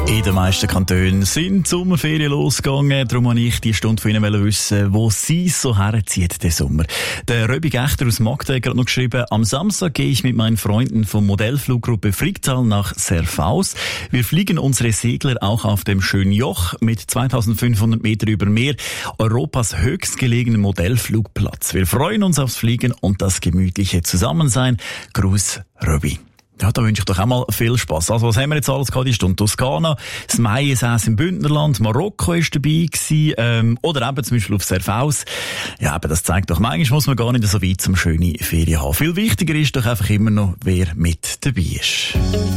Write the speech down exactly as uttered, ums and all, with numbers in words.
In den meisten Kantonen sind die Sommerferien losgegangen. Darum wollte ich die Stunde von Ihnen wissen, wo Sie so herzieht den Sommer. Der Röbi Gechter aus Magda hat gerade noch geschrieben, am Samstag gehe ich mit meinen Freunden vom Modellfluggruppe Fricktal nach Serfaus. Wir fliegen unsere Segler auch auf dem schönen Joch mit zweitausendfünfhundert Meter über Meer, Europas höchstgelegenen Modellflugplatz. Wir freuen uns aufs Fliegen und das gemütliche Zusammensein. Gruß, Röbi. Ja, da wünsche ich doch auch mal viel Spass. Also, was haben wir jetzt alles gehabt? Die Stunde Toskana, das Maiensäß im Bündnerland, Marokko ist dabei gewesen, ähm, oder eben zum Beispiel auf Serfaus. Ja, aber das zeigt doch, manchmal muss man gar nicht so weit zum schönen Ferien haben. Viel wichtiger ist doch einfach immer noch, wer mit dabei ist.